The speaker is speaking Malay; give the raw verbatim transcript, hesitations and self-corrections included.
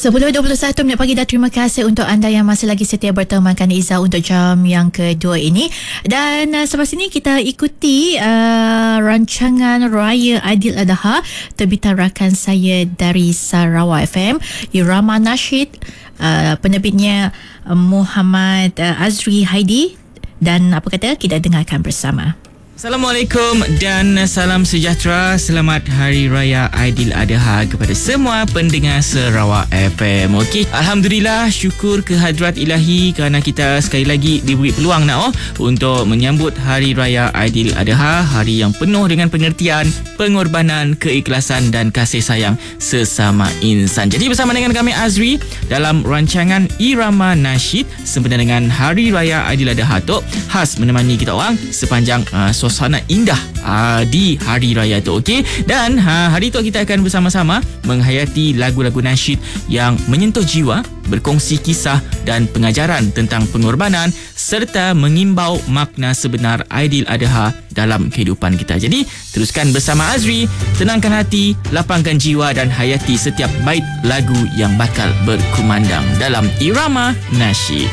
sepuluh dua puluh satu minit pagi dah. Terima kasih untuk anda yang masih lagi setia bertemankan Izzah untuk jam yang kedua ini. Dan uh, selepas ini kita ikuti uh, rancangan Raya Aidiladha terbitan rakan saya dari Sarawak F M, Irama Nasyid, uh, penerbitnya uh, Muhammad uh, Azri Haidi. Dan apa kata, kita dengarkan bersama. Assalamualaikum dan salam sejahtera. Selamat Hari Raya Aidiladha kepada semua pendengar Sarawak F M. Okey, alhamdulillah, syukur kehadrat Ilahi kerana kita sekali lagi diberi peluang nak oh, untuk menyambut Hari Raya Aidiladha, hari yang penuh dengan pengertian, pengorbanan, keikhlasan dan kasih sayang sesama insan. Jadi bersama dengan kami Azri dalam rancangan Irama Nasyid sempena dengan Hari Raya Aidiladha tu, khas menemani kita orang sepanjang uh, suasana indah uh, di Hari Raya tu. Okey, dan uh, hari tu kita akan bersama-sama menghayati lagu-lagu nasyid yang menyentuh jiwa, berkongsi kisah dan pengajaran tentang pengorbanan serta mengimbau makna sebenar Aidiladha dalam kehidupan kita. Jadi teruskan bersama Azri, tenangkan hati, lapangkan jiwa dan hayati setiap bait lagu yang bakal berkumandang dalam Irama Nasyid.